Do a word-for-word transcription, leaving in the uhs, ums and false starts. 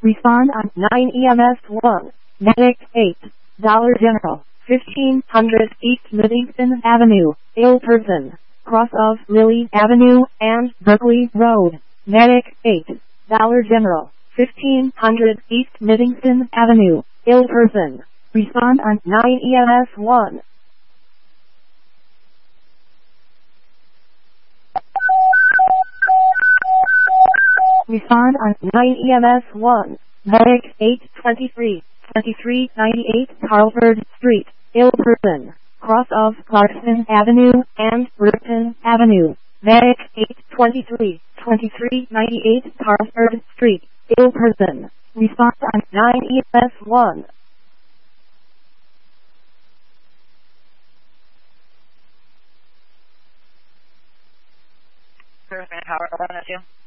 Respond on nine E M S one. Medic eight. Dollar General. fifteen hundred East Livingston Avenue, ill person. Cross of Lily Avenue and Berkeley Road. Medic eight. Dollar General. fifteen hundred East Livingston Avenue, ill person. Respond on nine E M S one. Respond on nine E M S one. Medic eight twenty-three, twenty-three ninety-eight Carlford Street, ill person. Cross of Clarkson Avenue and Ripton Avenue. Medic eight twenty-three, twenty-three ninety-eight Carlford Street, ill person. Respond on nine E M S one. Howard, one oh two.